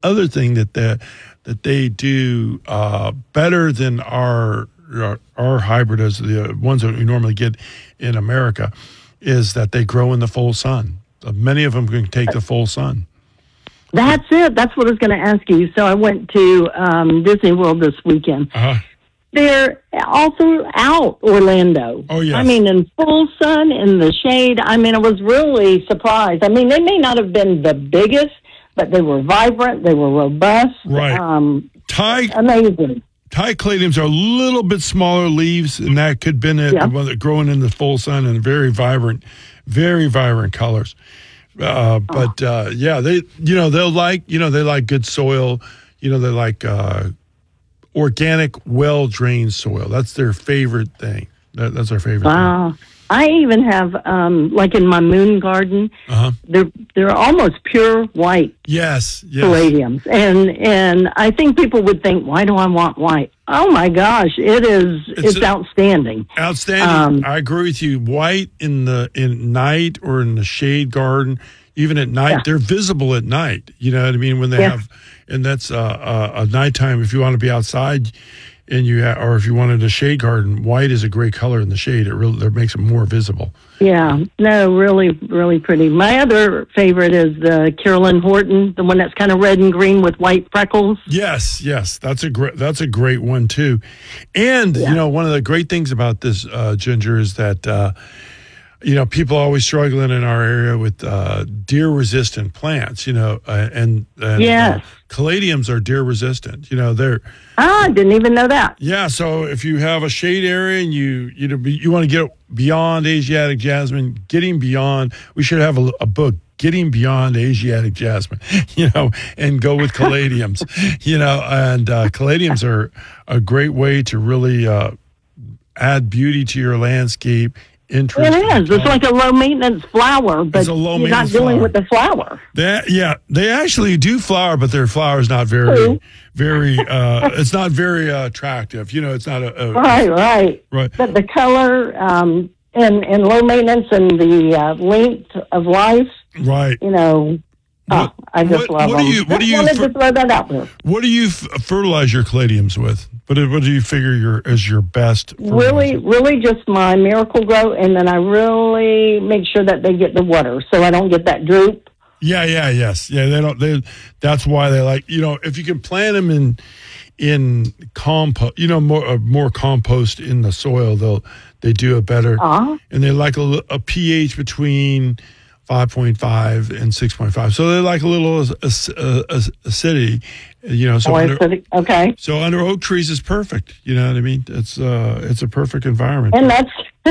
other thing that they do better than our hybrids, the ones that we normally get in America, is that they grow in the full sun. Many of them can take the full sun. That's it. That's what I was going to ask you. So I went to Disney World this weekend. Uh-huh. They're all throughout Orlando. Oh, yes. I mean, in full sun, in the shade. I mean, I was really surprised. I mean, they may not have been the biggest, but they were vibrant. They were robust. Right. Amazing. Thai caladiums are a little bit smaller leaves, and that could have been it. Yeah. The one that growing in the full sun and very vibrant colors. But they'll like, they like good soil. They like organic, well-drained soil. That's their favorite thing. That's our favorite thing. I even have, like in my moon garden, they're almost pure white. Yes. Caladiums, and I think people would think, why do I want white? Oh my gosh, it's outstanding. Outstanding. I agree with you. White in night or in the shade garden, even at night, they're visible at night. You know what I mean? When they have, and that's a nighttime. If you want to be outside, or if you wanted a shade garden, white is a great color in the shade. It makes them more visible. Yeah, no, really, really pretty. My other favorite is the Carolyn Horton, the one that's kind of red and green with white freckles. Yes, that's a great one too. And one of the great things about this Ginger is that people are always struggling in our area with deer-resistant plants. And caladiums are deer-resistant. I didn't even know that. Yeah, so if you have a shade area and you want to get beyond Asiatic jasmine, we should have a book, Getting Beyond Asiatic Jasmine, and go with caladiums, and caladiums are a great way to really add beauty to your landscape. It is. It's like a low-maintenance flower, but you're not dealing with the flower. They actually do flower, but their flower is not very, it's not very attractive. It's not Right. But the color and low maintenance and the length of life. Right. I just love them. Wanted to throw that out there. What do you fertilize your caladiums with? What do you figure is your best? Really just my Miracle Grow, and then I really make sure that they get the water so I don't get that droop. Yes. Yeah, they don't. That's why they like, if you can plant them in compost, more compost in the soil, they do it better. And they like a pH between 5.5 and 6.5. So they like a little acidity, okay. So under oak trees is perfect. You know what I mean? It's a perfect environment. And that's,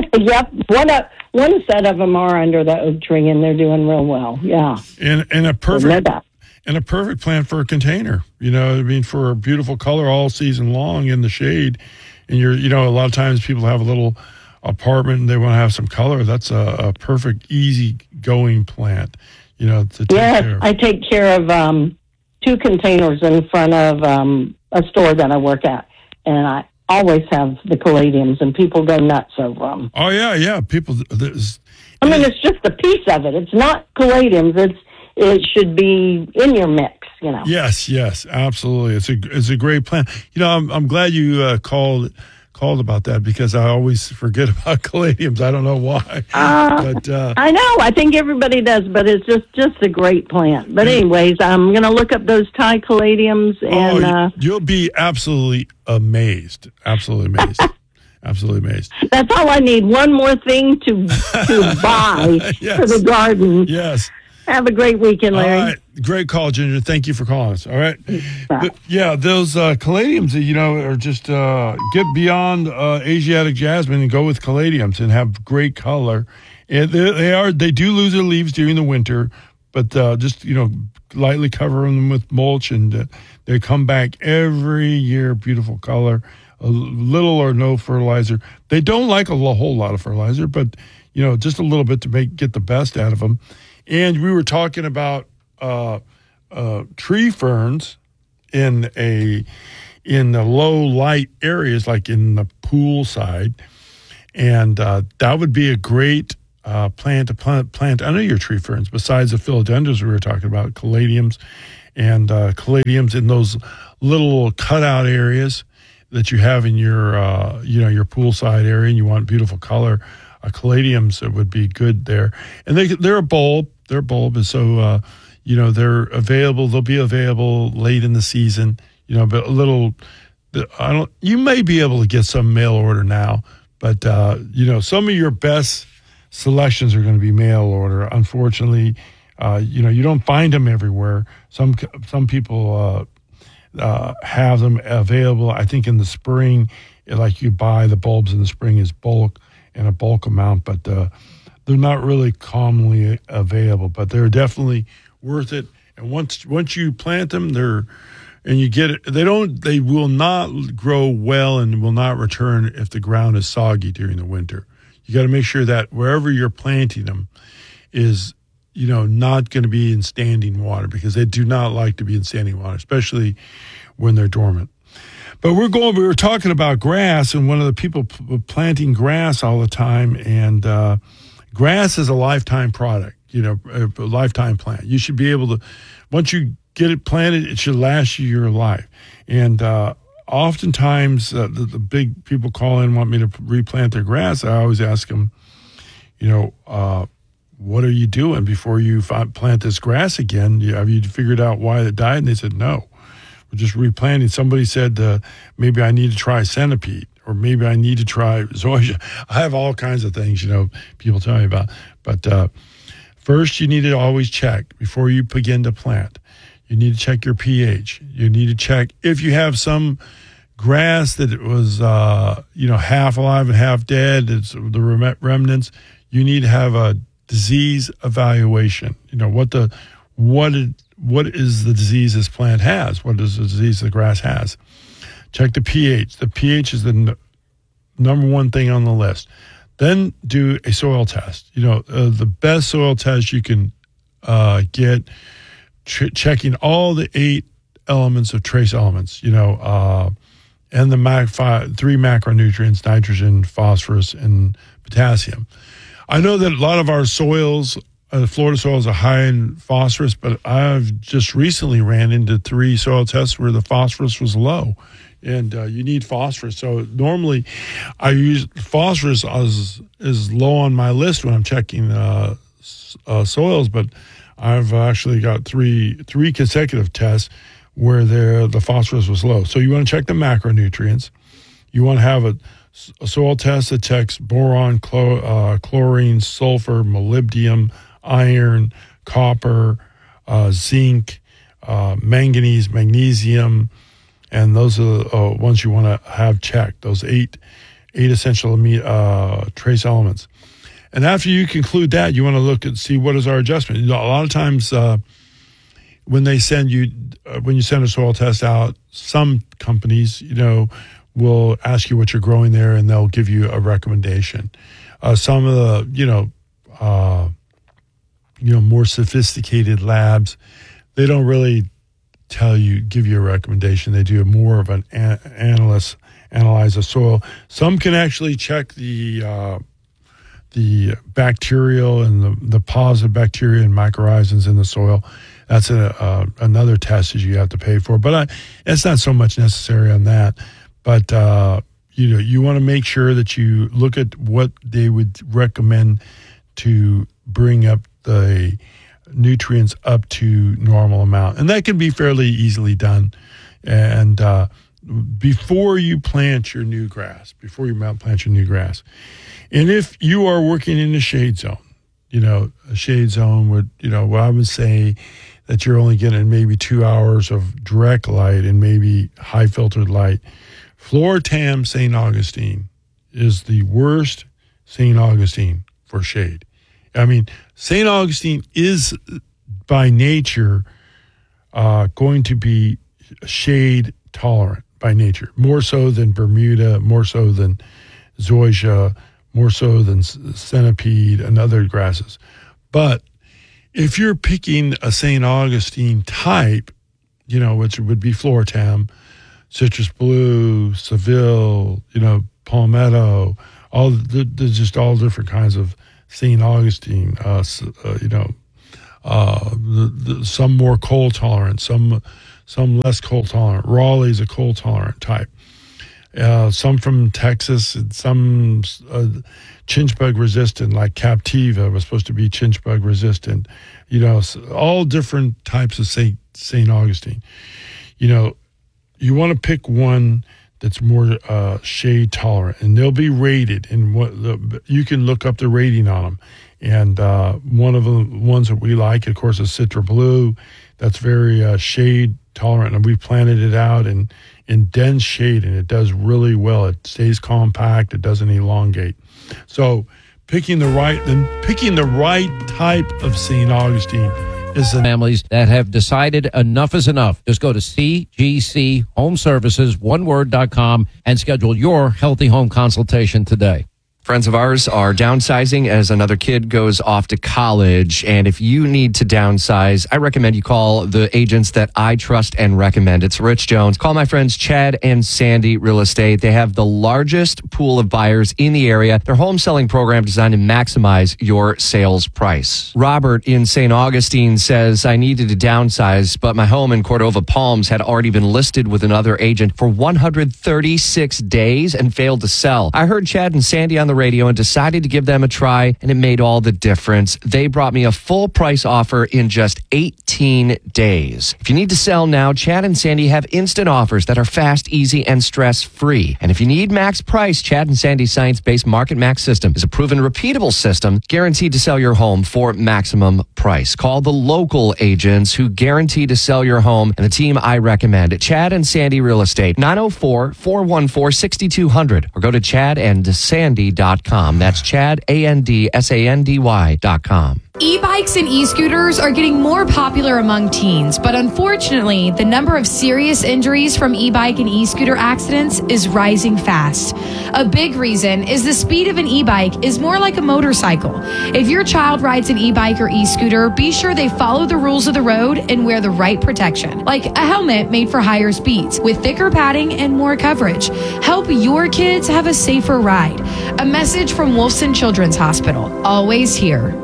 one set of them are under the oak tree and they're doing real well. Yeah. And a perfect plant for a container, for a beautiful color all season long in the shade. And a lot of times people have a little apartment and they want to have some color. That's a perfect, easy going plant, to take care of. I take care of 2 containers in front of a store that I work at, and I always have the caladiums, and people go nuts over them. Oh yeah, people. It's just a piece of it. It's not caladiums. It should be in your mix. Yes, absolutely. It's a great plant. I'm glad you called about that because I always forget about caladiums. I don't know why. I know. I think everybody does, but it's just a great plant. But anyways, I'm going to look up those Thai caladiums. And you'll be absolutely amazed. Absolutely amazed. Absolutely amazed. That's all I need. One more thing to buy for the garden. Yes. Have a great weekend, Larry. All right. Great call, Ginger. Thank you for calling us. All right. But, those caladiums, are just get beyond Asiatic jasmine and go with caladiums and have great color. And they do lose their leaves during the winter, but just lightly cover them with mulch and they come back every year. Beautiful color, a little or no fertilizer. They don't like a whole lot of fertilizer, but just a little bit to get the best out of them. And we were talking about tree ferns in the low light areas, like in the pool side, and that would be a great plant to plant under your tree ferns. Besides the philodendrons we were talking about, caladiums and caladiums in those little cutout areas that you have in your your poolside area, and you want beautiful color. Caladiums would be good there, and they're a bulb. They're bulb, so they're available. They'll be available late in the season. But a little. You may be able to get some mail order now, but some of your best selections are going to be mail order. Unfortunately, you don't find them everywhere. Some people have them available. I think in the spring, like you buy the bulbs in the spring is bulk and a bulk amount, but they're not really commonly available. But they're definitely worth it. And once you plant them, and you get it, they will not grow well and will not return if the ground is soggy during the winter. You got to make sure that wherever you're planting them is not going to be in standing water, because they do not like to be in standing water, especially when they're dormant. But we were talking about grass, and one of the people planting grass all the time, and grass is a lifetime product, a lifetime plant. You should be able to, once you get it planted, it should last you your life. And oftentimes the big people call in and want me to replant their grass. I always ask them, what are you doing before you plant this grass again? Have you figured out why it died? And they said, no. We're just replanting. Somebody said, maybe I need to try centipede, or maybe I need to try zoysia. I have all kinds of things, people tell me about. But first, you need to always check before you begin to plant. You need to check your pH. You need to check if you have some grass that was, half alive and half dead. It's the remnants. You need to have a disease evaluation. What is the disease this plant has? What is the disease the grass has? Check the pH. The pH is the number one thing on the list. Then do a soil test. The best soil test you can get, checking all the 8 elements of trace elements, and the 3 macronutrients: nitrogen, phosphorus, and potassium. I know that a lot of our soils, Florida soils, are high in phosphorus, but I've just recently ran into 3 soil tests where the phosphorus was low, and you need phosphorus. So normally I use phosphorus is low on my list when I'm checking soils, but I've actually got three consecutive tests where the phosphorus was low. So you want to check the macronutrients. You want to have a soil test that checks boron, chlorine, sulfur, molybdenum, iron, copper, zinc, manganese, magnesium, and those are the ones you want to have checked. Those eight essential trace elements. And after you conclude that, you want to look and see what is our adjustment. A lot of times when you send a soil test out, some companies, will ask you what you're growing there, and they'll give you a recommendation. Some of the, more sophisticated labs, they don't really give you a recommendation. They do more of an analyze the soil. Some can actually check the bacterial and the positive bacteria and mycorrhizas in the soil. That's another test that you have to pay for, but it's not so much necessary on that. But you want to make sure that you look at what they would recommend to bring up the nutrients up to normal amount, and that can be fairly easily done. And before you plant your new grass, and if you are working in a shade zone, a shade zone would, what I would say that you're only getting maybe 2 hours of direct light and maybe high filtered light. Floratam St. Augustine is the worst St. Augustine for shade. I mean, St. Augustine is by nature going to be shade tolerant by nature, more so than Bermuda, more so than zoysia, more so than centipede and other grasses. But if you're picking a St. Augustine type, which would be Floratam, citrus blue, Seville, palmetto, there's just all different kinds of St. Augustine, some more cold tolerant, some less cold tolerant. Raleigh's a cold tolerant type. Some from Texas, and some chinch bug resistant, like Captiva was supposed to be chinch bug resistant. All different types of St. Augustine. You want to pick one that's more shade tolerant, and they'll be rated. And you can look up the rating on them. And one of the ones that we like, of course, is Citra Blue. That's very shade tolerant, and we planted it out in dense shade, and it does really well. It stays compact. It doesn't elongate. So picking the right type of St. Augustine is families that have decided enough is enough. Just go to CGC Home Services, oneword.com, and schedule your healthy home consultation today. Friends of ours are downsizing as another kid goes off to college. And if you need to downsize, I recommend you call the agents that I trust and recommend. It's Rich Jones. Call my friends Chad and Sandy Real Estate. They have the largest pool of buyers in the area. Their home selling program designed to maximize your sales price. Robert in St. Augustine says, I needed to downsize, but my home in Cordova Palms had already been listed with another agent for 136 days and failed to sell. I heard Chad and Sandy on the radio and decided to give them a try, and it made all the difference. They brought me a full price offer in just 18 days. If you need to sell now, Chad and Sandy have instant offers that are fast, easy, and stress-free. And if you need max price, Chad and Sandy's science-based Market Max system is a proven, repeatable system guaranteed to sell your home for maximum price. Call the local agents who guarantee to sell your home, and the team I recommend at Chad and Sandy Real Estate, 904-414-6200, or go to chadandsandy.com. That's ChadAndSandy.com. E-bikes and e-scooters are getting more popular among teens, but unfortunately, the number of serious injuries from e-bike and e-scooter accidents is rising fast. A big reason is the speed of an e-bike is more like a motorcycle. If your child rides an e-bike or e-scooter, be sure they follow the rules of the road and wear the right protection, like a helmet made for higher speeds with thicker padding and more coverage. Help your kids have a safer ride. A message from Wolfson Children's Hospital. Always here.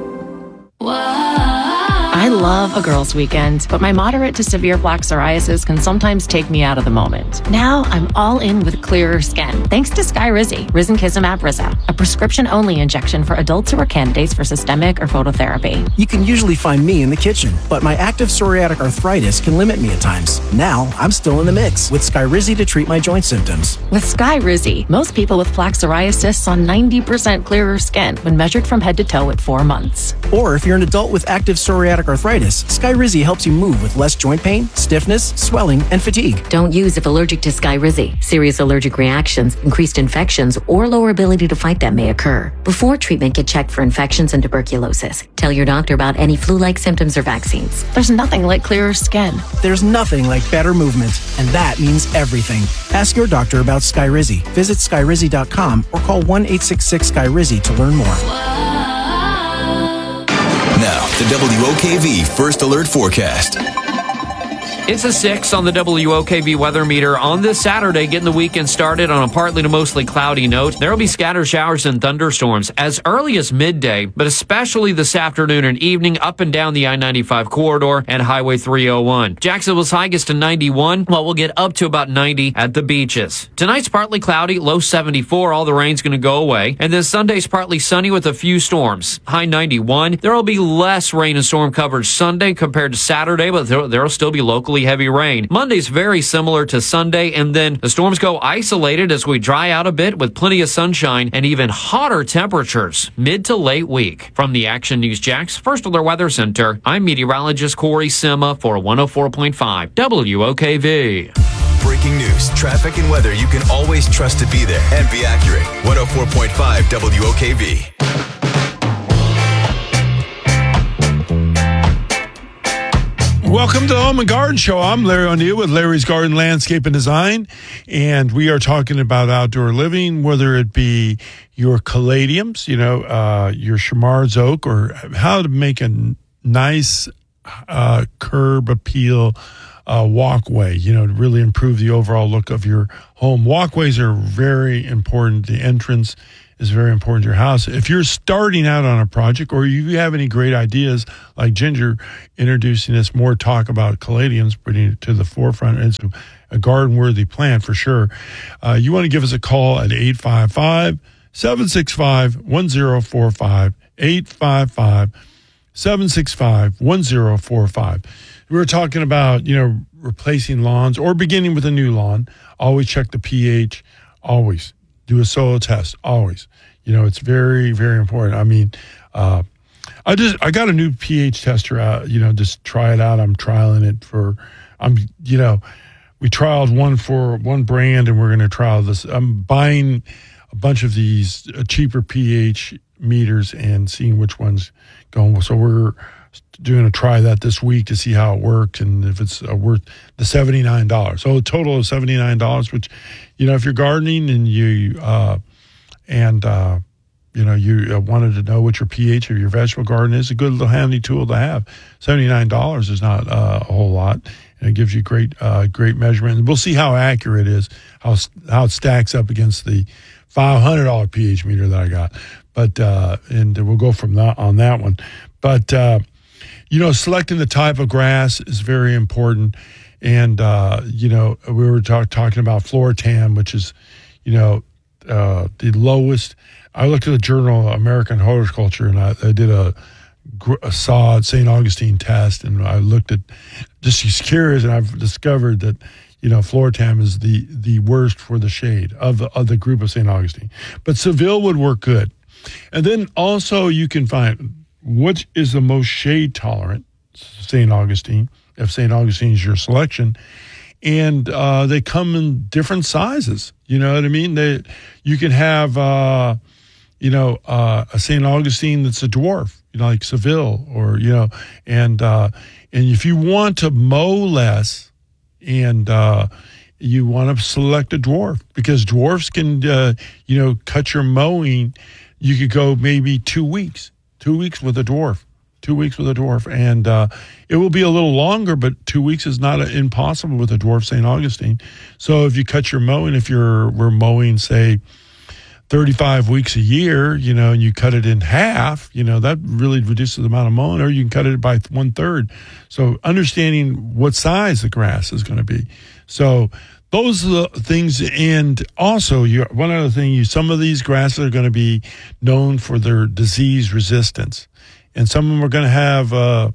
I love a girls' weekend, but my moderate to severe plaque psoriasis can sometimes take me out of the moment. Now I'm all in with clearer skin, thanks to Skyrizi, Risankizumab Rizzo, a prescription-only injection for adults who are candidates for systemic or phototherapy. You can usually find me in the kitchen, but my active psoriatic arthritis can limit me at times. Now I'm still in the mix with Skyrizi to treat my joint symptoms. With Skyrizi, most people with plaque psoriasis saw 90% clearer skin when measured from head to toe at 4 months. Or if you're an adult with active psoriatic arthritis, Skyrizi helps you move with less joint pain, stiffness, swelling, and fatigue. Don't use if allergic to Skyrizi. Serious allergic reactions, increased infections, or lower ability to fight them may occur. Before treatment, get checked for infections and tuberculosis. Tell your doctor about any flu-like symptoms or vaccines. There's nothing like clearer skin. There's nothing like better movement, and that means everything. Ask your doctor about Skyrizi. Visit Skyrizi.com or call 1-866-SKYRIZI to learn more. Now, the WOKV First Alert Forecast. It's a 6 on the WOKV weather meter on this Saturday, getting the weekend started on a partly to mostly cloudy note. There will be scattered showers and thunderstorms as early as midday, but especially this afternoon and evening up and down the I-95 corridor and Highway 301. Jacksonville's high gets to 91, while we'll get up to about 90 at the beaches. Tonight's partly cloudy, low 74. All the rain's going to go away. And then Sunday's partly sunny with a few storms. High 91. There will be less rain and storm coverage Sunday compared to Saturday, but there will still be locally heavy rain. Monday's very similar to Sunday, and then the storms go isolated as we dry out a bit with plenty of sunshine and even hotter temperatures mid to late week. From the Action News Jax First Alert Weather Center, I'm meteorologist Corey Sima for 104.5 WOKV. Breaking news, traffic, and weather you can always trust to be there and be accurate. 104.5 WOKV. Welcome to the Home and Garden Show. I'm Larry O'Neill with Larry's Garden Landscape and Design, and we are talking about outdoor living, whether it be your caladiums, your Chamar's oak, or how to make a nice curb appeal walkway, to really improve the overall look of your home. Walkways are very important. The entrance is very important to your house. If you're starting out on a project or you have any great ideas like Ginger introducing us more talk about caladiums, putting it to the forefront, it's a garden-worthy plant for sure. You want to give us a call at 855-765-1045, 855-765-1045. We were talking about, replacing lawns or beginning with a new lawn. Always check the pH. Always do a soil test. Always. It's very, very important. I mean, I got a new pH tester out, just try it out. I'm trialing it we trialed one for one brand and we're going to trial this. I'm buying a bunch of these cheaper pH meters and seeing which one's going. So we're doing a try that this week to see how it works and if it's worth the $79. So a total of $79, which, if you're gardening and you wanted to know what your pH of your vegetable garden is, a good little handy tool to have. $79 is not a whole lot, and it gives you great measurement. And we'll see how accurate it is, how it stacks up against the $500 pH meter that I got. But and we'll go from that on that one. But selecting the type of grass is very important. And we were talking about Floratam, which is the lowest. I looked at the Journal of American Horticulture, and I did a sod St. Augustine test, and I looked at, just curious, and I've discovered that Floratam is the worst for the shade of the group of St. Augustine, but Seville would work good. And then also you can find what is the most shade tolerant St. Augustine, if St. Augustine is your selection. And they come in different sizes. You know what I mean? You can have, a St. Augustine that's a dwarf, like Seville, or, and if you want to mow less and you want to select a dwarf, because dwarfs can, cut your mowing. You could go maybe 2 weeks with a dwarf. 2 weeks with a dwarf, and it will be a little longer, but 2 weeks is not impossible with a dwarf St. Augustine. So if you cut your mowing, we're mowing, say, 35 weeks a year, and you cut it in half, that really reduces the amount of mowing, or you can cut it by 1/3. So understanding what size the grass is going to be. So those are the things. And also, one other thing, some of these grasses are going to be known for their disease resistance. And some of them are going to have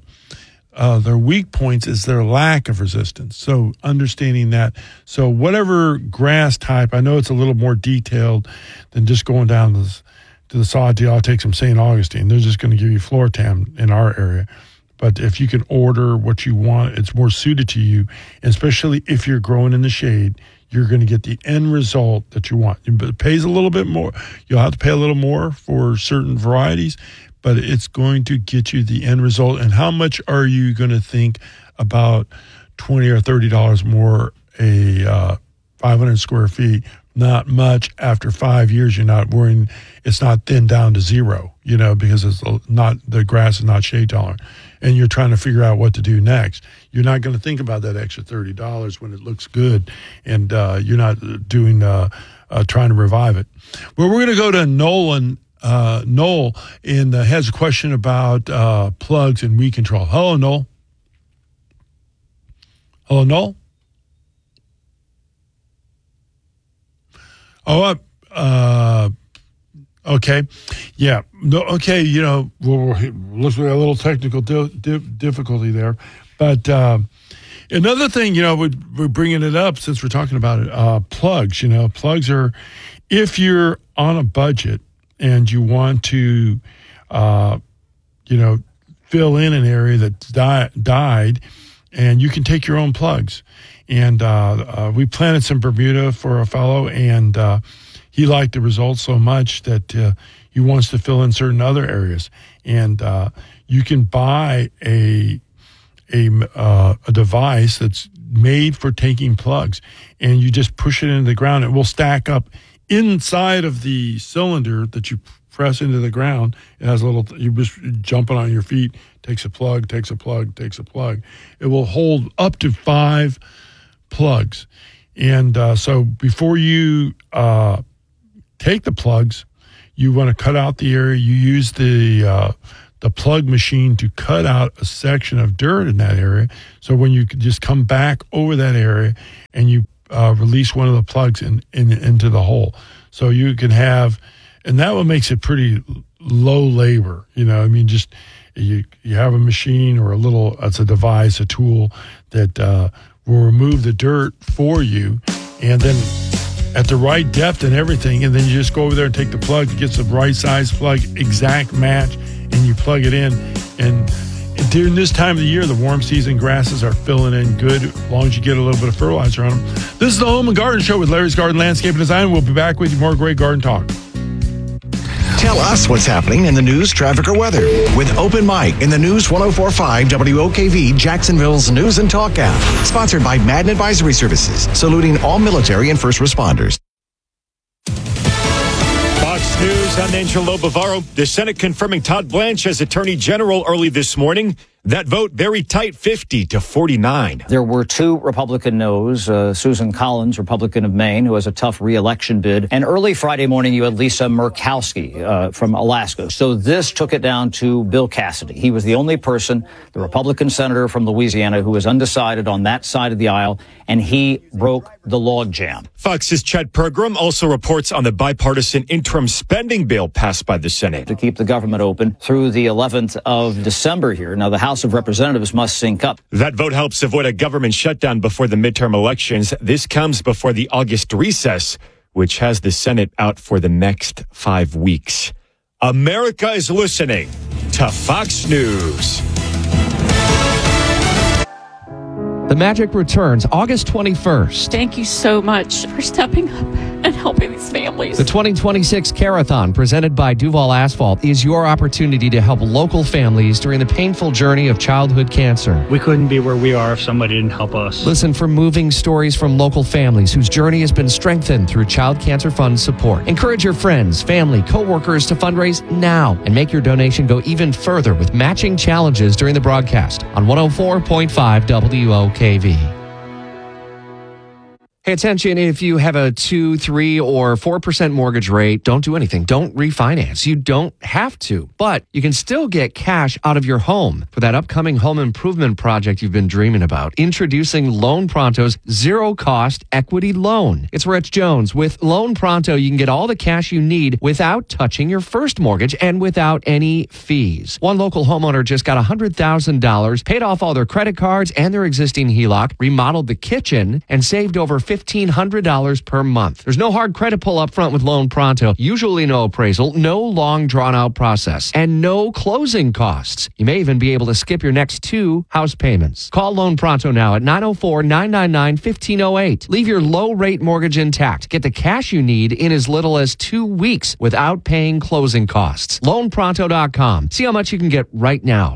their weak points is their lack of resistance. So understanding that. So whatever grass type, I know it's a little more detailed than just going down to the sod deal. I'll take some St. Augustine. They're just going to give you Floratam in our area. But if you can order what you want, it's more suited to you, especially if you're growing in the shade. You're going to get the end result that you want. It pays a little bit more. You'll have to pay a little more for certain varieties, but it's going to get you the end result. And how much are you going to think about $20 or $30 more a 500 square feet? Not much. After 5 years, you're not worrying. It's not thinned down to zero, because the grass is not shade tolerant. And you're trying to figure out what to do next. You're not going to think about that extra $30 when it looks good, and you're not doing trying to revive it. Well, we're going to go to Noel and has a question about plugs and weed control. Hello, Noel. Hello, Noel. Okay. Yeah. No, okay. We're looks like a little technical difficulty there. But another thing, we're bringing it up since we're talking about it, plugs. Plugs are, if you're on a budget and you want to, fill in an area that's died, and you can take your own plugs. And we planted some Bermuda for a fellow, and he liked the results so much that he wants to fill in certain other areas. And you can buy a device that's made for taking plugs, and you just push it into the ground. It will stack up inside of the cylinder that you press into the ground. It has a little, you just jumping on your feet, takes a plug. It will hold up to 5 plugs. And so before you take the plugs, you want to cut out the area. You use the plug machine to cut out a section of dirt in that area. So when you just come back over that area and you release one of the plugs into the hole. So you can have, and that one makes it pretty low labor. Just you have a machine or it's a device, a tool that will remove the dirt for you, and then at the right depth and everything, and then you just go over there and take the plug, it gets the right size plug, exact match, and you plug it in. And during this time of the year, the warm season grasses are filling in good, as long as you get a little bit of fertilizer on them. This is the Home and Garden Show with Larry's Garden Landscape and Design. We'll be back with you more great garden talk. Tell us what's happening in the news, traffic, or weather with Open Mic in the News 104.5 WOKV Jacksonville's News and Talk app. Sponsored by Madden Advisory Services, saluting all military and first responders. Fox News, I'm Angelo Bavaro. The Senate confirming Todd Blanche as Attorney General early this morning. That vote very tight, 50-49. There were 2 Republican no's. Susan Collins, Republican of Maine, who has a tough re-election bid. And early Friday morning, you had Lisa Murkowski from Alaska. So this took it down to Bill Cassidy. He was the only person, the Republican senator from Louisiana, who was undecided on that side of the aisle, and he broke the logjam. Fox's Chad Pergram also reports on the bipartisan interim spending bill passed by the Senate. To keep the government open through the 11th of December here. Now, the House of Representatives must sync up. That vote helps avoid a government shutdown before the midterm elections. This comes before the August recess, which has the Senate out for the next 5 weeks. America is listening to Fox News. The Magic returns August 21st. Thank you so much for stepping up and helping these families. The 2026 Carathon, presented by Duval Asphalt, is your opportunity to help local families during the painful journey of childhood cancer. We couldn't be where we are if somebody didn't help us. Listen for moving stories from local families whose journey has been strengthened through Child Cancer Fund support. Encourage your friends, family, co-workers to fundraise now and make your donation go even further with matching challenges during the broadcast on 104.5 WOKV. Pay attention, if you have a 2, 3, or 4% mortgage rate, don't do anything. Don't refinance. You don't have to, but you can still get cash out of your home for that upcoming home improvement project you've been dreaming about. Introducing Loan Pronto's zero-cost equity loan. It's Rich Jones. With Loan Pronto, you can get all the cash you need without touching your first mortgage and without any fees. One local homeowner just got $100,000, paid off all their credit cards and their existing HELOC, remodeled the kitchen, and saved over $1,500 per month. There's no hard credit pull up front with Loan Pronto, usually no appraisal, no long drawn out process, and no closing costs. You may even be able to skip your next 2 house payments. Call Loan Pronto now at 904-999-1508. Leave your low rate mortgage intact. Get the cash you need in as little as 2 weeks without paying closing costs. LoanPronto.com. See how much you can get right now.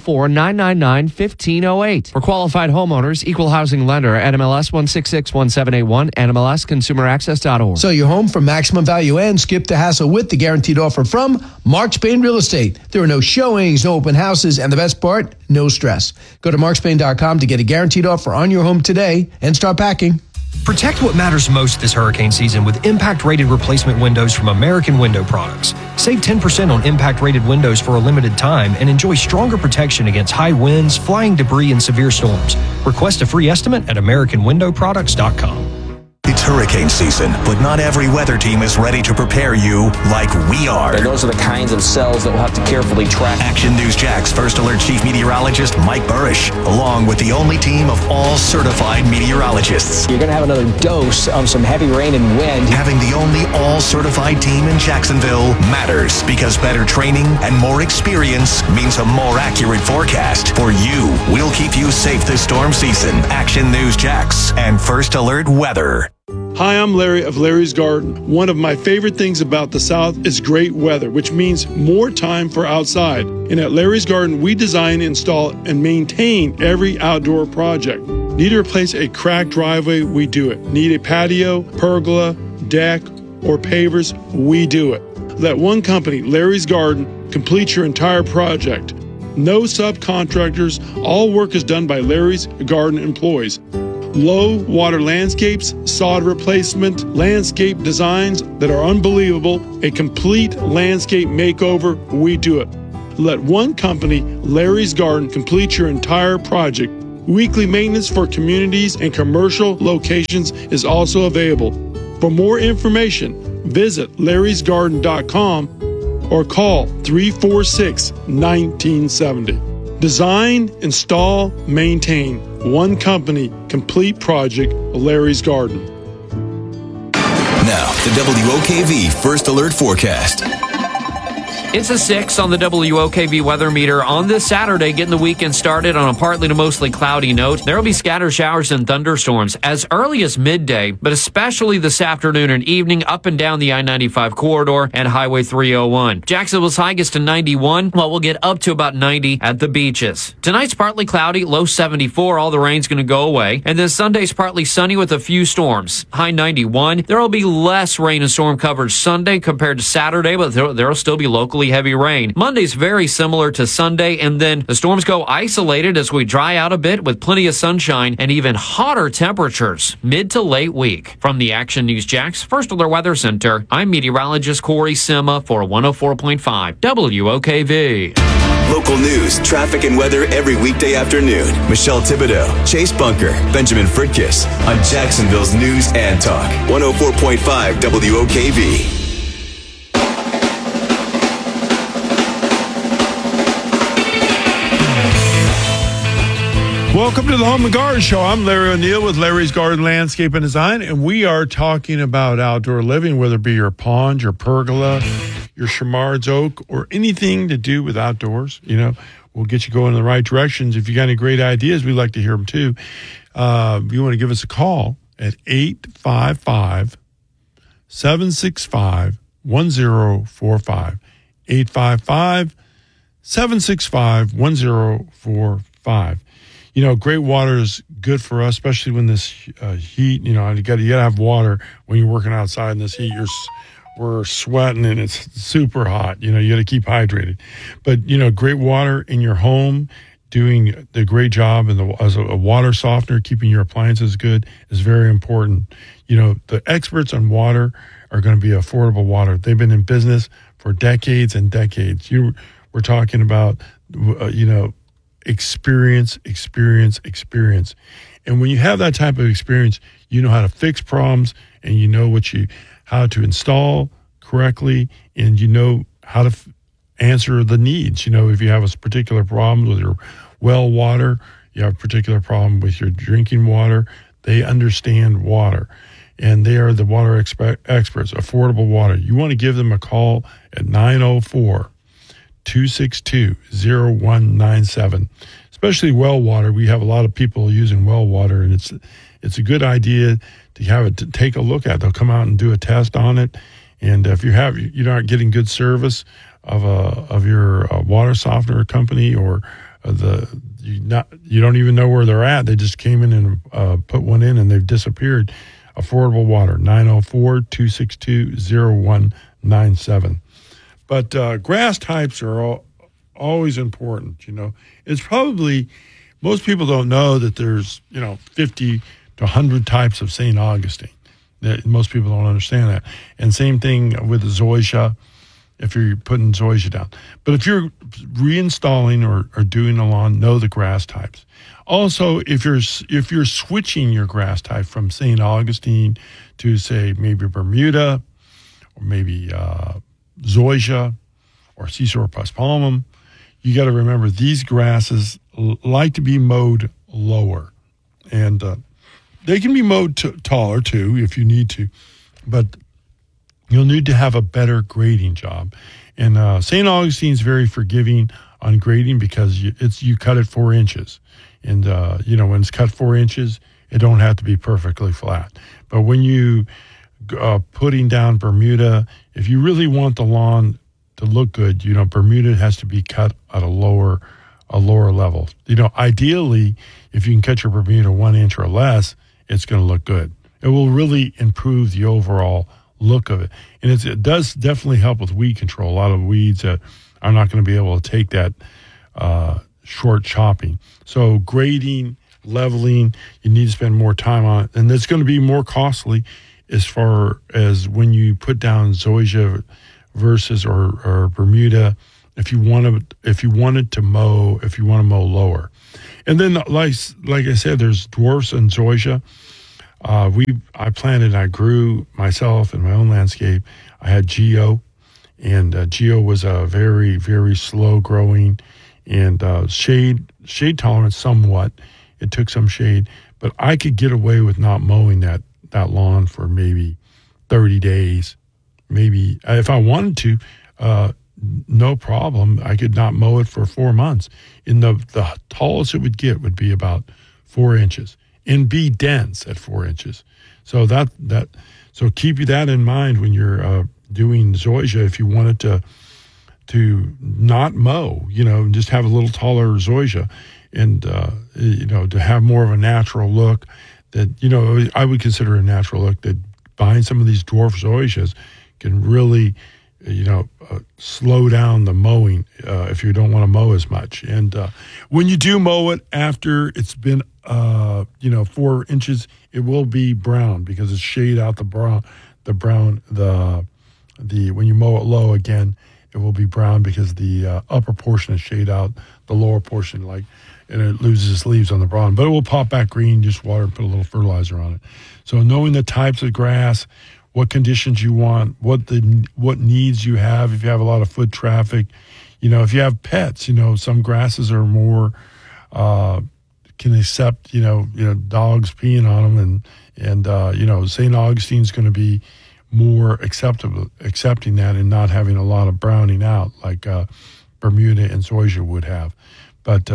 904-999-1508. For qualified homeowners, equal housing lender at MLS 1661781 and MLSConsumerAccess.org. Sell your home for maximum value and skip the hassle with the guaranteed offer from Mark Spain Real Estate. There are no showings, no open houses, and the best part, no stress. Go to markspain.com to get a guaranteed offer on your home today and start packing. Protect what matters most this hurricane season with impact-rated replacement windows from American Window Products. Save 10% on impact-rated windows for a limited time and enjoy stronger protection against high winds, flying debris, and severe storms. Request a free estimate at AmericanWindowProducts.com. It's hurricane season, but not every weather team is ready to prepare you like we are. And those are the kinds of cells that we'll have to carefully track. Action News Jack's First Alert Chief Meteorologist Mike Burrish, along with the only team of all certified meteorologists. You're going to have another dose of some heavy rain and wind. Having the only all-certified team in Jacksonville matters because better training and more experience means a more accurate forecast. For you, we'll keep you safe this storm season. Action News Jax and First Alert Weather. Hi, I'm Larry of Larry's Garden. One of my favorite things about the South is great weather, which means more time for outside. And at Larry's Garden, we design, install, and maintain every outdoor project. Need to replace a cracked driveway? We do it. Need a patio, pergola, deck, or pavers? We do it. Let one company, Larry's Garden, complete your entire project. No subcontractors. All work is done by Larry's Garden employees. Low water landscapes, sod replacement, landscape designs that are unbelievable, a complete landscape makeover, we do it. Let one company, Larry's Garden, complete your entire project. Weekly maintenance for communities and commercial locations is also available. For more information, visit larrysgarden.com or call 346-1970. Design, install, maintain. One company, complete project, Larry's Garden. Now, the WOKV First Alert Forecast. It's a 6 on the WOKV weather meter on this Saturday, getting the weekend started on a partly to mostly cloudy note. There will be scattered showers and thunderstorms as early as midday, but especially this afternoon and evening up and down the I-95 corridor and Highway 301. Jacksonville's high gets to 91, while we'll get up to about 90 at the beaches. Tonight's partly cloudy, low 74. All the rain's going to go away. And then Sunday's partly sunny with a few storms. High 91. There will be less rain and storm coverage Sunday compared to Saturday, but there will still be local heavy rain. Monday's very similar to Sunday, and then the storms go isolated as we dry out a bit with plenty of sunshine and even hotter temperatures mid to late week. From the Action News Jax First Alert Weather Center, I'm meteorologist Corey Sima for 104.5 WOKV. Local news, traffic, and weather every weekday afternoon. Michelle Thibodeau, Chase Bunker, Benjamin Fritkiss on Jacksonville's News and Talk. 104.5 WOKV. Welcome to the Home and Garden Show. I'm Larry O'Neill with Larry's Garden Landscape and Design, and we are talking about outdoor living, whether it be your pond, your pergola, your Chamard's oak, or anything to do with outdoors. You know, we'll get you going in the right directions. If you got any great ideas, we'd like to hear them too. If you want to give us a call at 855-765-1045, 855-765-1045. You know, great water is good for us, especially when this heat, you know, you got to have water when you're working outside in this heat. We're sweating and it's super hot. You know, you got to keep hydrated. But, you know, great water in your home, doing the great job as a water softener, keeping your appliances good is very important. You know, the experts on water are going to be affordable water. They've been in business for decades and decades. We're talking about, you know, experience. And when you have that type of experience, you know how to fix problems and you know how to install correctly, and you know how to answer the needs. You know, if you have a particular problem with your well water, you have a particular problem with your drinking water, they understand water. And they are the water experts, affordable water. You want to give them a call at 904-262-0197. Especially well water. We have a lot of people using well water, and it's a good idea to have it to take a look at. They'll come out and do a test on it. And if you're not getting good service of your water softener company, or you don't even know where they're at. They just came in and put one in and they've disappeared. Affordable water, 904-262-0197. But grass types are always important. You know, it's probably, most people don't know that there's, 50 to 100 types of St. Augustine. That most people don't understand that. And same thing with the zoysia, if you're putting zoysia down. But if you're reinstalling or doing a lawn, know the grass types. Also, if you're switching your grass type from St. Augustine to, say, maybe Bermuda, or maybe zoysia, or Caesar paspalmum, you got to remember these grasses like to be mowed lower. And they can be mowed taller, too, if you need to. But you'll need to have a better grading job. And St. Augustine's very forgiving on grading because you cut it 4 inches. And, when it's cut 4 inches, it don't have to be perfectly flat. But when you putting down Bermuda, if you really want the lawn to look good, Bermuda has to be cut at a lower level. Ideally, if you can cut your Bermuda 1 inch or less, it's going to look good. It will really improve the overall look of it. And it does definitely help with weed control. A lot of weeds that are not going to be able to take that short chopping. So grading, leveling, you need to spend more time on it. And it's going to be more costly as far as when you put down zoysia versus or Bermuda, if you want to mow lower. And then like I said, there's dwarfs and zoysia. I planted, I grew myself in my own landscape. I had Geo, and Geo was a very, very slow growing and shade tolerant somewhat. It took some shade, but I could get away with not mowing that lawn for maybe 30 days. Maybe if I wanted to, no problem. I could not mow it for 4 months. And the tallest it would get would be about 4 inches and be dense at 4 inches. So so keep that in mind when you're doing zoysia. If you wanted to not mow, just have a little taller zoysia, and to have more of a natural look that I would consider a natural look, that buying some of these dwarf zoysias can really slow down the mowing if you don't want to mow as much. And when you do mow it after it's been 4 inches, it will be brown because it's shade out the brown. When you mow it low again, it will be brown because the upper portion is shade out, the lower portion and it loses its leaves on the bottom. But it will pop back green. Just water and put a little fertilizer on it. So knowing the types of grass, what conditions you want, what needs you have. If you have a lot of foot traffic, if you have pets, some grasses are more can accept dogs peeing on them, and St. Augustine's going to be more accepting that and not having a lot of browning out like Bermuda and zoysia would have. But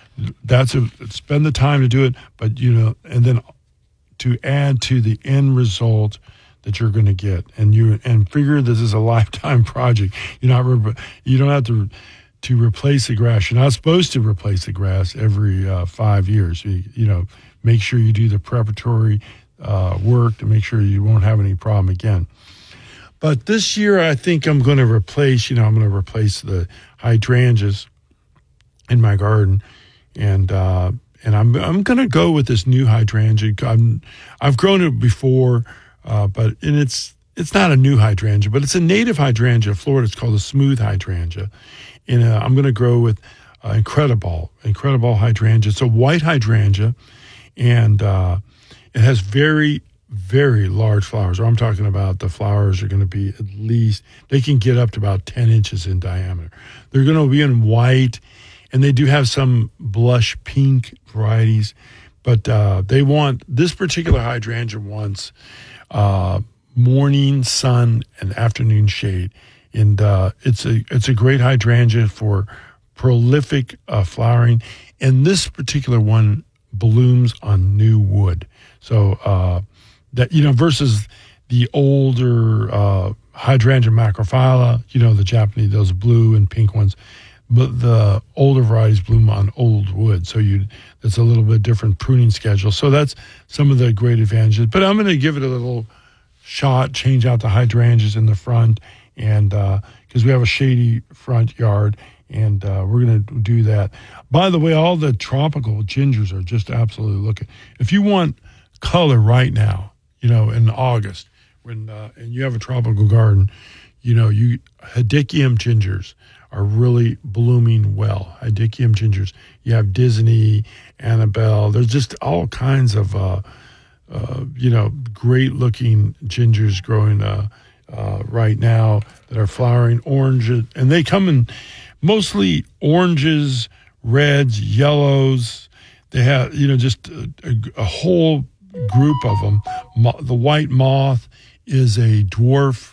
spend the time to do it. But and then to add to the end result that you're going to get, and figure this is a lifetime project. You don't have to replace the grass. You're not supposed to replace the grass every 5 years. Make sure you do the preparatory work to make sure you won't have any problem again. But this year, I think I'm going to replace the hydrangeas in my garden, and I'm going to go with this new hydrangea. I've grown it before. But it's not a new hydrangea, but it's a native hydrangea of Florida. It's called a smooth hydrangea. And I'm going to grow with Incredible hydrangea. It's a white hydrangea, and it has very, very large flowers. I'm talking about the flowers are going to be at least, they can get up to about 10 inches in diameter. They're going to be in white, and they do have some blush pink varieties, but this particular hydrangea wants morning sun and afternoon shade, and it's a great hydrangea for prolific flowering. And this particular one blooms on new wood, so versus the older hydrangea macrophylla, the Japanese, those blue and pink ones. But the older varieties bloom on old wood, so it's a little bit different pruning schedule. So that's some of the great advantages. But I'm going to give it a little shot, change out the hydrangeas in the front, and because we have a shady front yard, and we're going to do that. By the way, all the tropical gingers are just absolutely looking. If you want color right now, in August, when and you have a tropical garden, Hedychium gingers are really blooming well. Hedychium gingers. You have Disney, Annabelle. There's just all kinds of, great looking gingers growing right now that are flowering orange. And they come in mostly oranges, reds, yellows. They have, just a whole group of them. The white moth is a dwarf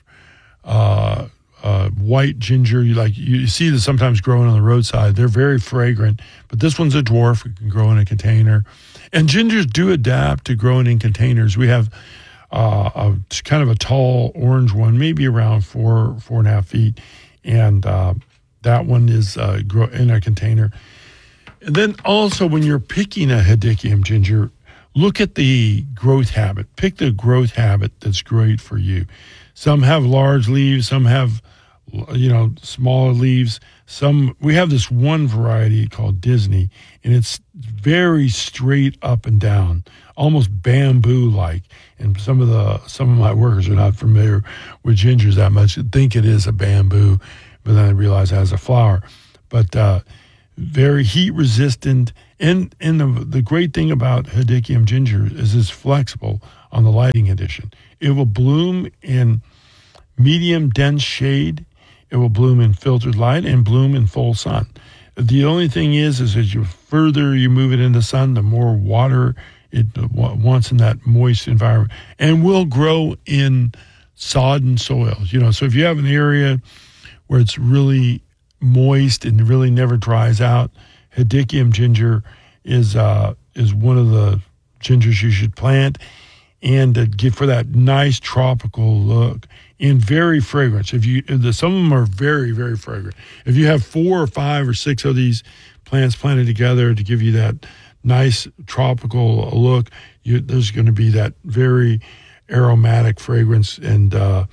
white ginger. You see this sometimes growing on the roadside. They're very fragrant, but this one's a dwarf. It can grow in a container, and gingers do adapt to growing in containers. We have a kind of a tall orange one, maybe around 4.5 feet, and that one is grow in a container. And then also when you're picking a Hedychium ginger, look at the growth habit. Pick the growth habit that's great for you. Some have large leaves, some have, smaller leaves. We have this one variety called Disney, and it's very straight up and down, almost bamboo-like. And some of my workers are not familiar with gingers that much, think it is a bamboo, but then I realize it has a flower. But very heat resistant. And the great thing about Hedychium ginger is it's flexible on the lighting condition. It will bloom in medium dense shade. It will bloom in filtered light and bloom in full sun. The only thing is as you further you move it in the sun, the more water it wants in that moist environment, and will grow in sodden soils. So if you have an area where it's really moist and really never dries out, Hedychium ginger is one of the gingers you should plant, and get for that nice tropical look and very fragrant. Some of them are very, very fragrant. If you have 4 or 5 or 6 of these plants planted together to give you that nice tropical look, there's going to be that very aromatic fragrance. And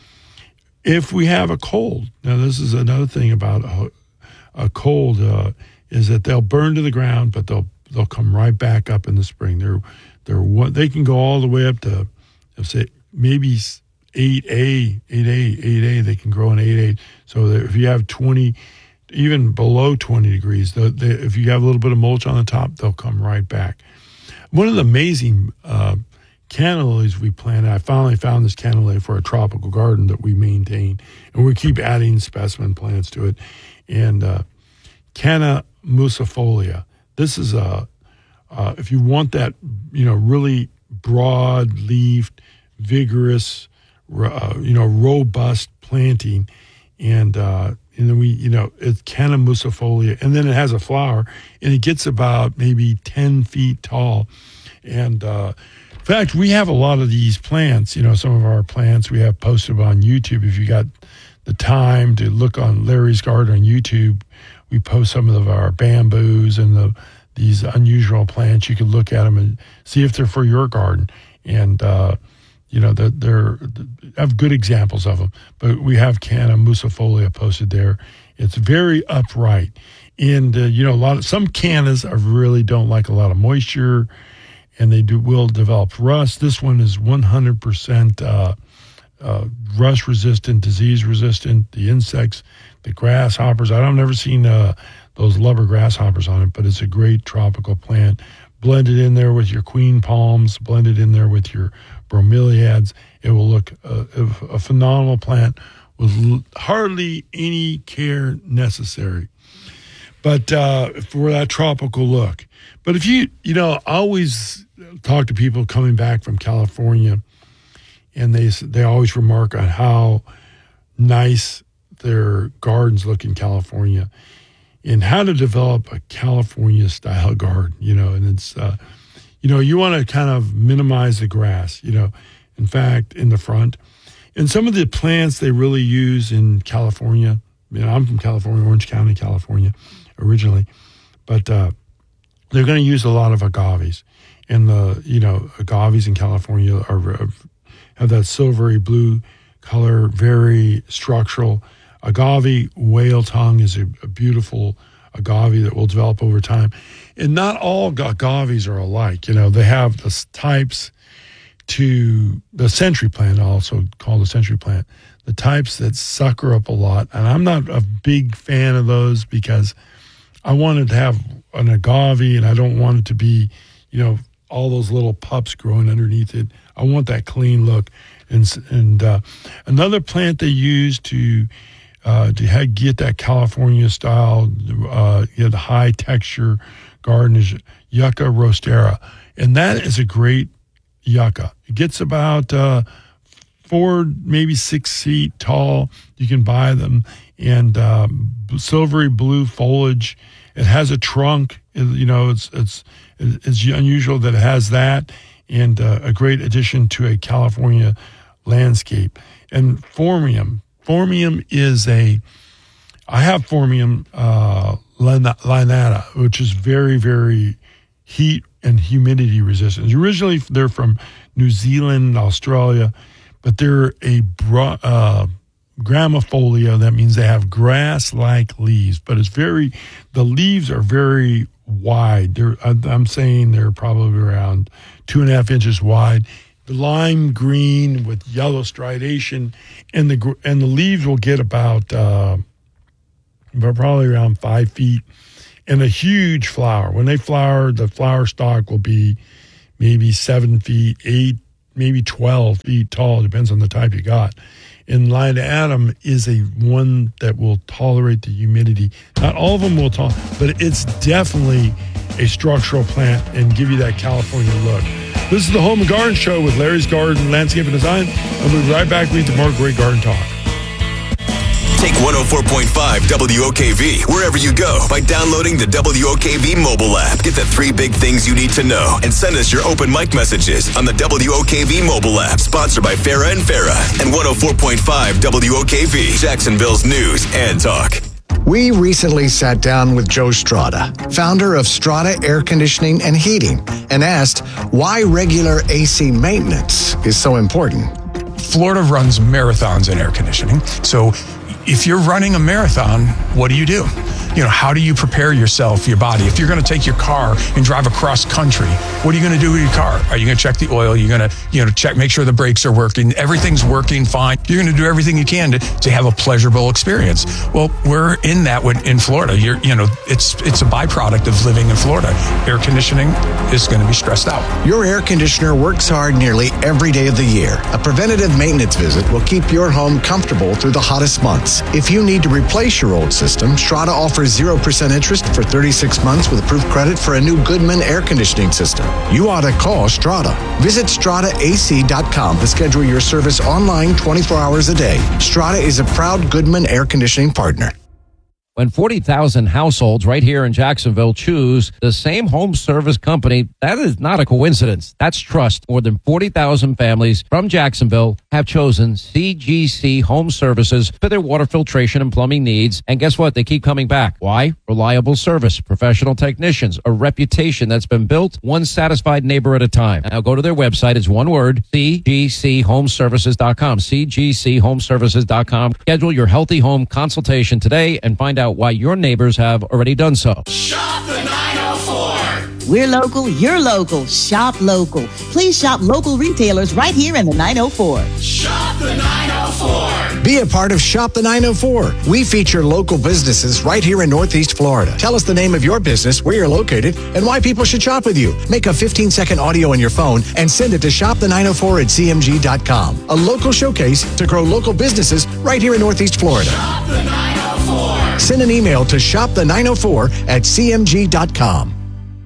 if we have a cold, now this is another thing about a cold, is that they'll burn to the ground, but they'll come right back up in the spring. They can go all the way up to, let's say, maybe 8A. They can grow in 8A. So that if you have 20, even below 20 degrees, if you have a little bit of mulch on the top, they'll come right back. One of the amazing canna lilies we planted, I finally found this canna lily for a tropical garden that we maintain, and we keep adding specimen plants to it. And Canna musifolia. This is if you want that, really broad-leafed, vigorous, robust planting, and then it's Canna musifolia, and then it has a flower, and it gets about maybe 10 feet tall. And in fact, we have a lot of these plants. Some of our plants we have posted on YouTube. If you got the time to look on Larry's Garden on YouTube, we post some of our bamboos and these unusual plants. You can look at them and see if they're for your garden. And, they're have good examples of them. But we have Canna musifolia posted there. It's very upright. And, some cannas really don't like a lot of moisture, and they will develop rust. This one is 100% rust resistant, disease resistant. The insects, the grasshoppers. I've never seen those lubber grasshoppers on it, but it's a great tropical plant. Blended in there with your queen palms, blended in there with your bromeliads, it will look a phenomenal plant with hardly any care necessary. But for that tropical look. But if I always talk to people coming back from California, and they always remark on how nice their gardens look in California, and how to develop a California style garden, and it's, you want to kind of minimize the grass, in fact, in the front. And some of the plants they really use in California, I'm from California, Orange County, California, originally, but they're going to use a lot of agaves. And agaves in California have that silvery blue color, very structural. Agave whale tongue is a beautiful agave that will develop over time. And not all agaves are alike. They have the types to the century plant, also called the century plant, the types that sucker up a lot. And I'm not a big fan of those because I wanted to have an agave, and I don't want it to be, all those little pups growing underneath it. I want that clean look. And another plant they use to get that California style, the high texture garden is Yucca roastera. And that is a great yucca. It gets about 4, maybe 6 feet tall. You can buy them. And silvery blue foliage. It has a trunk. It's unusual that it has that. And a great addition to a California landscape. And Phormium. Phormium is I have Phormium lanata, which is very, very heat and humidity resistance. Originally, they're from New Zealand, Australia, but they're a gramifolia. That means they have grass-like leaves, but the leaves are very wide. I'm saying they're probably around 2.5 inches wide. Lime green with yellow striation, and the leaves will get about probably around 5 feet, and a huge flower. When they flower, the flower stalk will be maybe 7 feet, 8, maybe 12 feet tall. Depends on the type you got. And Linoatum is one that will tolerate the humidity. Not all of them will tolerate, but it's definitely a structural plant and give you that California look. This is the Home and Garden Show with Larry's Garden, Landscape and Design. And we'll be right back with more great garden talk. Take 104.5 WOKV wherever you go by downloading the WOKV mobile app. Get the 3 big things you need to know and send us your open mic messages on the WOKV mobile app, sponsored by Farrah and Farrah and 104.5 WOKV, Jacksonville's news and talk. We recently sat down with Joe Strada, founder of Strada Air Conditioning and Heating, and asked why regular AC maintenance is so important. Florida runs marathons in air conditioning. So if you're running a marathon, what do? How do you prepare yourself, your body? If you're going to take your car and drive across country, what are you going to do with your car? Are you going to check the oil? You're going to check, make sure the brakes are working. Everything's working fine. You're going to do everything you can to have a pleasurable experience. Well, we're in that in Florida. It's a byproduct of living in Florida. Air conditioning is going to be stressed out. Your air conditioner works hard nearly every day of the year. A preventative maintenance visit will keep your home comfortable through the hottest months. If you need to replace your old system, Strada offers 0% interest for 36 months with approved credit for a new Goodman air conditioning system. You ought to call Strada. Visit StradaAC.com to schedule your service online 24 hours a day. Strada is a proud Goodman air conditioning partner. When 40,000 households right here in Jacksonville choose the same home service company, that is not a coincidence. That's trust. More than 40,000 families from Jacksonville have chosen CGC Home Services for their water filtration and plumbing needs. And guess what? They keep coming back. Why? Reliable service, professional technicians, a reputation that's been built one satisfied neighbor at a time. Now go to their website. It's one word, cgchomeservices.com, cgchomeservices.com. Schedule your healthy home consultation today and find out why your neighbors have already done so. Shop the 904. We're local, you're local. Shop local. Please shop local retailers right here in the 904. Shop the 904. Be a part of Shop the 904. We feature local businesses right here in Northeast Florida. Tell us the name of your business, where you're located, and why people should shop with you. Make a 15-second audio on your phone and send it to shopthe904@cmg.com. A local showcase to grow local businesses right here in Northeast Florida. Shop the 904. Send an email to shopthe904@cmg.com.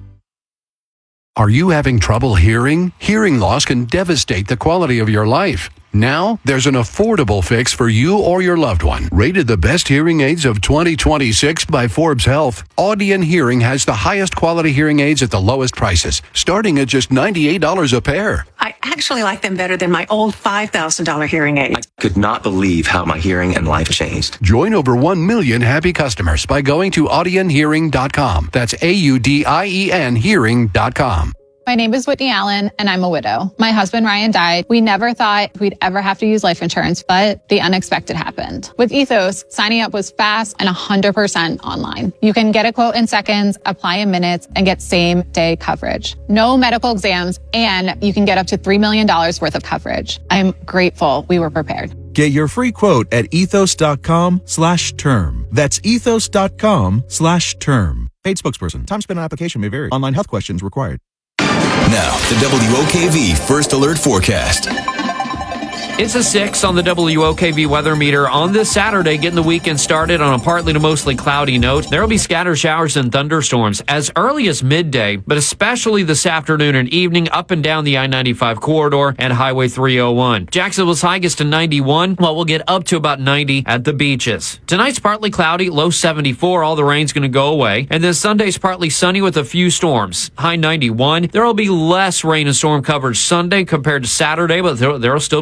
Are you having trouble hearing? Hearing loss can devastate the quality of your life. Now, there's an affordable fix for you or your loved one. Rated the best hearing aids of 2026 by Forbes Health, Audion Hearing has the highest quality hearing aids at the lowest prices, starting at just $98 a pair. I actually like them better than my old $5,000 hearing aid. I could not believe how my hearing and life changed. Join over 1 million happy customers by going to audionhearing.com. That's AUDIEN hearing.com. My name is Whitney Allen, and I'm a widow. My husband, Ryan, died. We never thought we'd ever have to use life insurance, but the unexpected happened. With Ethos, signing up was fast and 100% online. You can get a quote in seconds, apply in minutes, and get same-day coverage. No medical exams, and you can get up to $3 million worth of coverage. I'm grateful we were prepared. Get your free quote at ethos.com/term. That's ethos.com/term. Paid spokesperson. Time spent on application may vary. Online health questions required. Now, the WOKV First Alert Forecast. It's a 6 on the WOKV weather meter on this Saturday, getting the weekend started on a partly to mostly cloudy note. There will be scattered showers and thunderstorms as early as midday, but especially this afternoon and evening up and down the I-95 corridor and Highway 301. Jacksonville's high gets to 91, while we'll get up to about 90 at the beaches. Tonight's partly cloudy, low 74. All the rain's going to go away. And then Sunday's partly sunny with a few storms. High 91. There will be less rain and storm coverage Sunday compared to Saturday, but there will still be locally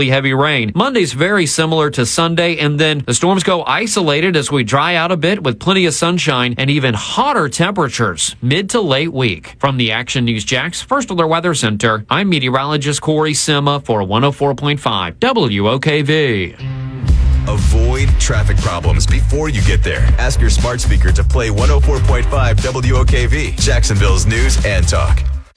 locally heavy rain. Monday's very similar to Sunday, and then the storms go isolated as we dry out a bit with plenty of sunshine and even hotter temperatures mid to late week. From the Action News Jax First Alert Weather Center, I'm meteorologist Corey Sima for 104.5 WOKV. Avoid traffic problems before you get there. Ask your smart speaker to play 104.5 WOKV, Jacksonville's news and talk.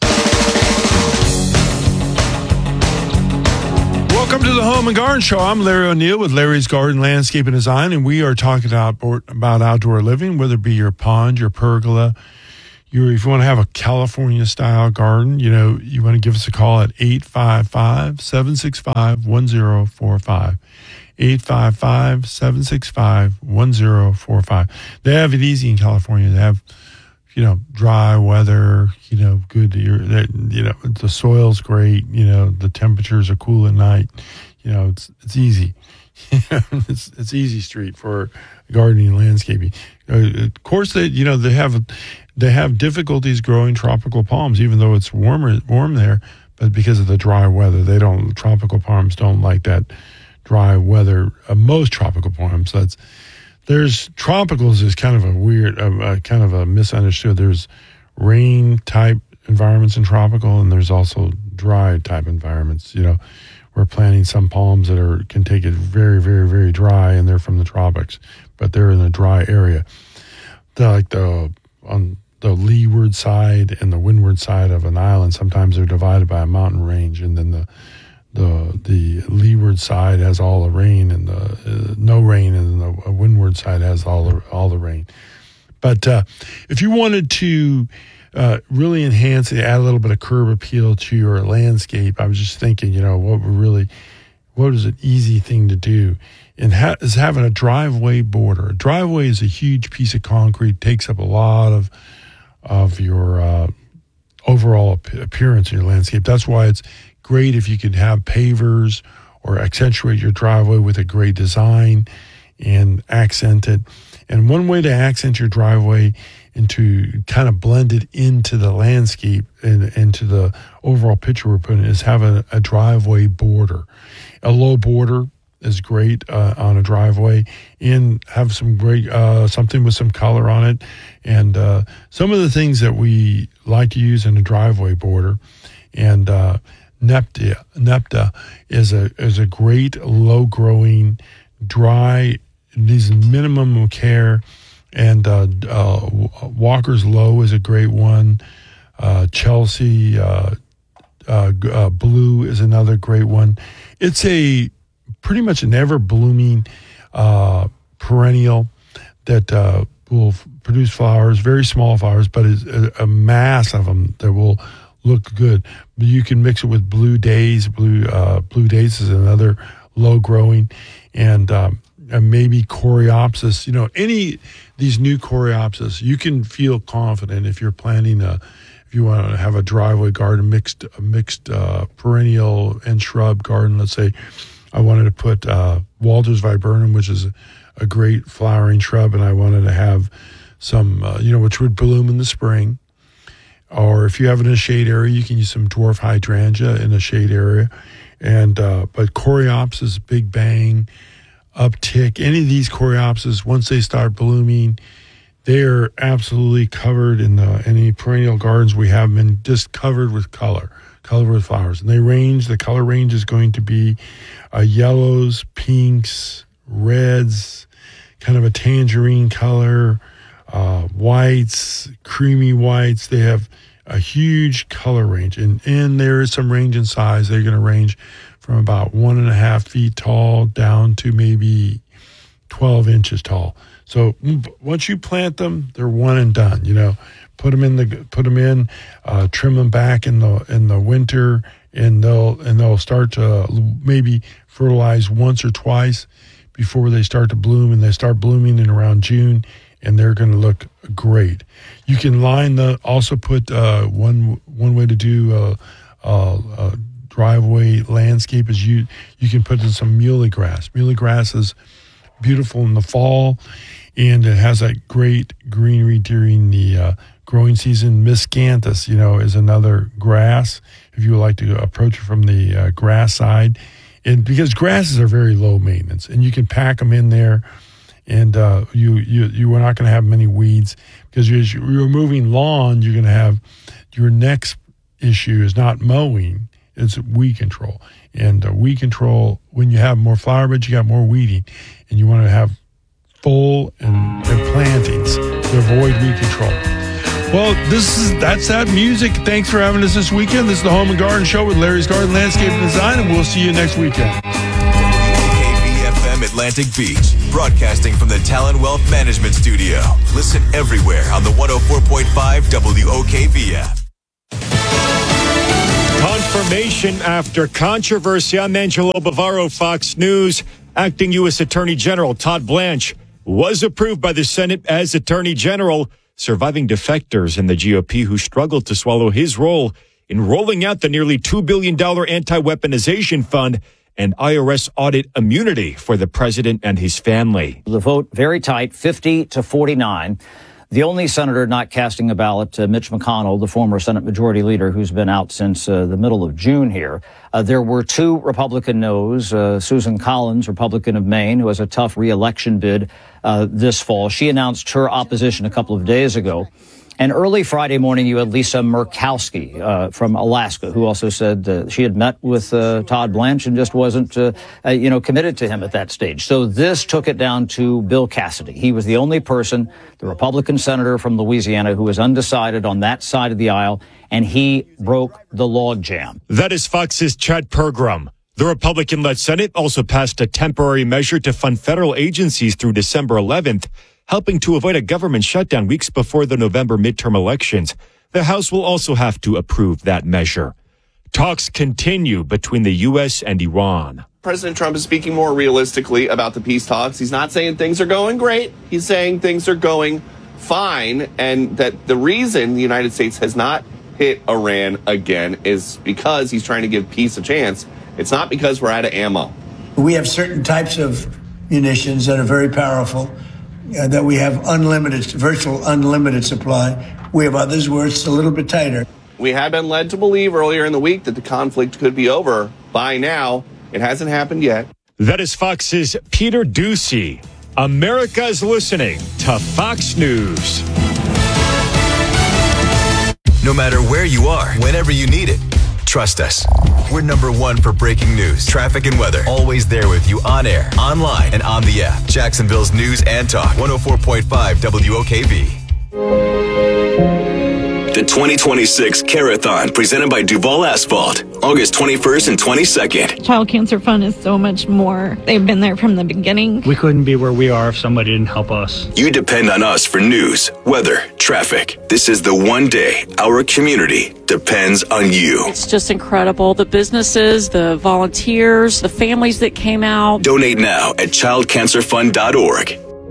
Welcome to the Home and Garden Show. I'm Larry O'Neill with Larry's Garden Landscape and Design, and we are talking about outdoor living, whether it be your pond, your pergola, if you want to have a California-style garden, you want to give us a call at 855-765-1045. 855-765-1045. They have it easy in California. They have, dry weather, good, the soil's great, the temperatures are cool at night. It's easy. It's easy street for gardening and landscaping. Of course, they have difficulties growing tropical palms, even though it's warm there, but because of the dry weather, tropical palms don't like that dry weather. Most tropical palms, there's tropicals is kind of a weird, kind of a misunderstood. There's rain type environments in tropical, and there's also dry type environments. We're planting some palms that can take it very, very, very dry, and they're from the tropics, but they're in a dry area. On the leeward side and the windward side of an island, sometimes they're divided by a mountain range, and then the leeward side has all the rain, and the no rain, and the windward side has all the rain. But if you wanted to really enhance it, add a little bit of curb appeal to your landscape, I was just thinking, what is an easy thing to do? And is having a driveway border. A driveway is a huge piece of concrete, takes up a lot of your overall appearance in your landscape. That's why it's great if you could have pavers or accentuate your driveway with a great design and accent it. And one way to accent your driveway and to kind of blend it into the landscape and into the overall picture we're putting is have a driveway border. A low border is great on a driveway, and have some great something with some color on it. And some of the things that we like to use in a driveway border, and Nepta is a great low growing, dry, needs minimum of care, and Walker's Low is a great one. Chelsea Blue is another great one. It's pretty much an ever blooming perennial that will produce flowers, very small flowers, but is a mass of them that will look good. You can mix it with blue days. Blue days is another low growing, and maybe coreopsis. Any of these new coreopsis, you can feel confident if you're planning if you want to have a driveway garden, mixed perennial and shrub garden. Let's say I wanted to put Walter's viburnum, which is a great flowering shrub, and I wanted to have some, which would bloom in the spring. Or if you have it in a shade area, you can use some dwarf hydrangea in a shade area. And but coreopsis, Big Bang, Uptick, any of these coreopsis, once they start blooming, they are absolutely covered in any perennial gardens we have been just covered with color with flowers. And the color range is going to be yellows, pinks, reds, kind of a tangerine color, whites, creamy whites. They have a huge color range, and there is some range in size. They're going to range from about 1.5 feet tall down to maybe 12 inches tall. So once you plant them, they're one and done. Put them in, trim them back in the winter, and they'll start to maybe fertilize once or twice before they start to bloom, and they start blooming in around June, and they're going to look great. You can also put one way to do a driveway landscape is you can put in some muhly grass. Muhly grass is beautiful in the fall, and it has that great greenery during the growing season. Miscanthus, is another grass. If you would like to approach it from the grass side, And because grasses are very low maintenance, and you can pack them in there, and you are not going to have many weeds, because you're moving lawn. You're going to have your next issue is not mowing; it's weed control. And weed control, when you have more flower beds, you got more weeding, and you want to have full and plantings to avoid weed control. Well, that's that music. Thanks for having us this weekend. This is the Home and Garden Show with Larry's Garden Landscape and Design, and we'll see you next weekend. WOKV-FM Atlantic Beach, broadcasting from the Talon Wealth Management Studio. Listen everywhere on the 104.5 WOKV app. Confirmation after controversy. I'm Angelo Bavaro, Fox News. Acting U.S. Attorney General Todd Blanche was approved by the Senate as Attorney General, surviving defectors in the GOP who struggled to swallow his role in rolling out the nearly $2 billion anti-weaponization fund and IRS audit immunity for the president and his family. The vote very tight, 50-49. The only senator not casting a ballot, Mitch McConnell, the former Senate Majority Leader, who's been out since the middle of June here. There were two Republican no's. Susan Collins, Republican of Maine, who has a tough re-election bid this fall. She announced her opposition a couple of days ago. And early Friday morning, you had Lisa Murkowski from Alaska, who also said she had met with Todd Blanche and just wasn't, committed to him at that stage. So this took it down to Bill Cassidy. He was the only person, the Republican senator from Louisiana, who was undecided on that side of the aisle, and he broke the logjam. That is Fox's Chad Pergram. The Republican-led Senate also passed a temporary measure to fund federal agencies through December 11th, helping to avoid a government shutdown weeks before the November midterm elections. The House will also have to approve that measure. Talks continue between the U.S. and Iran. President Trump is speaking more realistically about the peace talks. He's not saying things are going great. He's saying things are going fine, and that the reason the United States has not hit Iran again is because he's trying to give peace a chance. It's not because we're out of ammo. We have certain types of munitions that are very powerful, that we have virtual unlimited supply. We have others where it's a little bit tighter. We had been led to believe earlier in the week that the conflict could be over by now. It hasn't happened yet. That is Fox's Peter Doocy. America is listening to Fox News. No matter where you are, whenever you need it, trust us. We're number one for breaking news, traffic, and weather. Always there with you on air, online, and on the app. Jacksonville's News and Talk, 104.5 WOKV. The 2026 Carathon, presented by Duval Asphalt, August 21st and 22nd. Child Cancer Fund is so much more. They've been there from the beginning. We couldn't be where we are if somebody didn't help us. You depend on us for news, weather, traffic. This is the one day our community depends on you. It's just incredible. The businesses, the volunteers, the families that came out. Donate now at childcancerfund.org.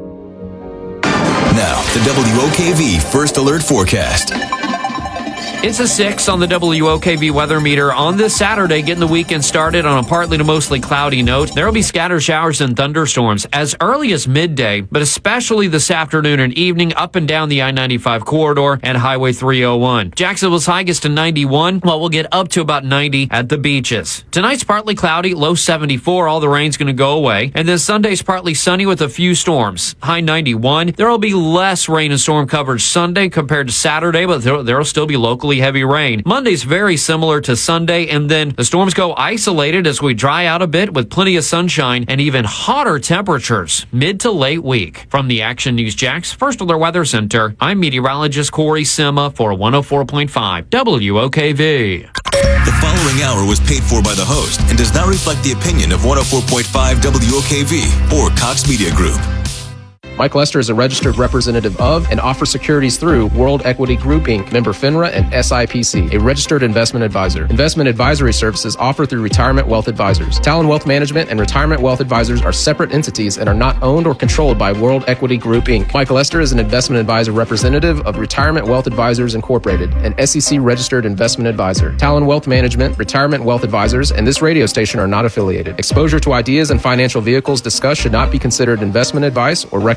Now, the WOKV First Alert Forecast. It's a 6 on the WOKV weather meter on this Saturday, getting the weekend started on a partly to mostly cloudy note. There will be scattered showers and thunderstorms as early as midday, but especially this afternoon and evening up and down the I-95 corridor and Highway 301. Jacksonville's high gets to 91, while we'll get up to about 90 at the beaches. Tonight's partly cloudy, low 74. All the rain's going to go away. And then Sunday's partly sunny with a few storms. High 91. There will be less rain and storm coverage Sunday compared to Saturday, but there will still be locally heavy rain. Monday's very similar to Sunday, and then the storms go isolated as we dry out a bit with plenty of sunshine and even hotter temperatures mid to late week. From the Action News Jax First Alert Weather Center, I'm meteorologist Corey Sima for 104.5 WOKV. The following hour was paid for by the host and does not reflect the opinion of 104.5 WOKV or Cox Media Group. Mike Lester is a registered representative of and offers securities through World Equity Group, Inc., member FINRA and SIPC, a registered investment advisor. Investment advisory services offered through Retirement Wealth Advisors. Talon Wealth Management and Retirement Wealth Advisors are separate entities and are not owned or controlled by World Equity Group, Inc. Mike Lester is an investment advisor representative of Retirement Wealth Advisors Incorporated, an SEC-registered investment advisor. Talon Wealth Management, Retirement Wealth Advisors, and this radio station are not affiliated. Exposure to ideas and financial vehicles discussed should not be considered investment advice or recommendation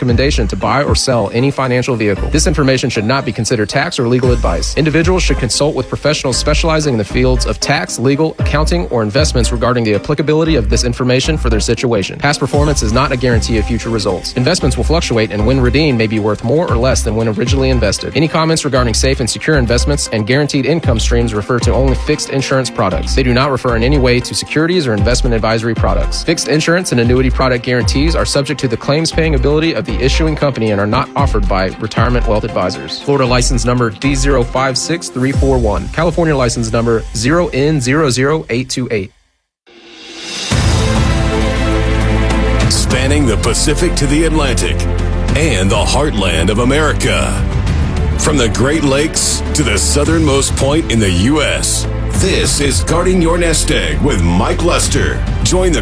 recommendation to buy or sell any financial vehicle. This information should not be considered tax or legal advice. Individuals should consult with professionals specializing in the fields of tax, legal, accounting, or investments regarding the applicability of this information for their situation. Past performance is not a guarantee of future results. Investments will fluctuate, and when redeemed may be worth more or less than when originally invested. Any comments regarding safe and secure investments and guaranteed income streams refer to only fixed insurance products. They do not refer in any way to securities or investment advisory products. Fixed insurance and annuity product guarantees are subject to the claims paying ability of the issuing company and are not offered by Retirement Wealth Advisors. Florida license number D056341. California license number 0N00828. Spanning the Pacific to the Atlantic and the heartland of America. From the Great Lakes to the southernmost point in the U.S., this is Guarding Your Nest Egg with Mike Lester. Join the